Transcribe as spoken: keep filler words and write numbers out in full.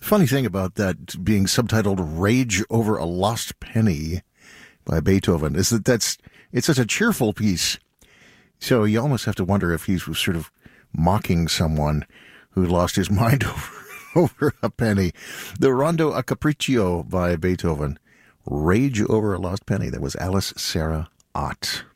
Funny thing about that being subtitled Rage Over a Lost Penny by Beethoven is that that's it's such a cheerful piece. So you almost have to wonder if he was sort of mocking someone who lost his mind over, over a penny. The Rondo a Capriccio by Beethoven. Rage Over a Lost Penny. That was Alice Sarah Ott.